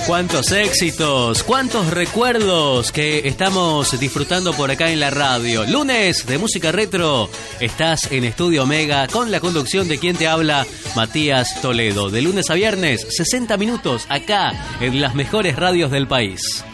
Cuántos éxitos, cuántos recuerdos que estamos disfrutando por acá en la radio. Lunes de música retro, estás en Estudio Omega con la conducción de quien te habla, Matías Toledo. De lunes a viernes, 60 minutos acá en las mejores radios del país.